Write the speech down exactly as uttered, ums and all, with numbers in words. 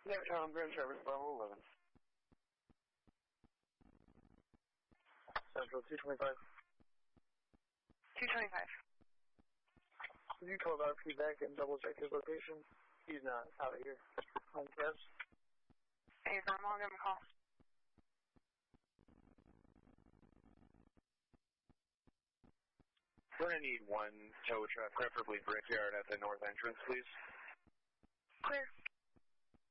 Yeah, Tom, Grand Traverse, Bravo eleven. Central two twenty-five. two twenty-five. Did you call out feedback and double check his location? He's not out of here. On test. Hey, Firm, I'll give him a call. We're going to need one tow truck, preferably Brickyard at the north entrance, please. Clear.